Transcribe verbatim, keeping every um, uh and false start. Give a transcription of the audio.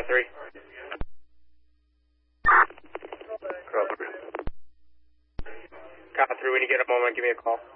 three. Copy. Copy three, when you get a moment, give me a call.